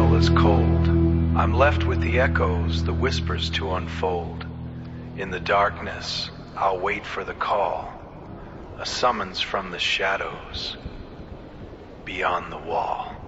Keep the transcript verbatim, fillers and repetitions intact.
still as cold. I'm left with the echoes, the whispers to unfold. In the darkness, I'll wait for the call, a summons from the shadows beyond the wall.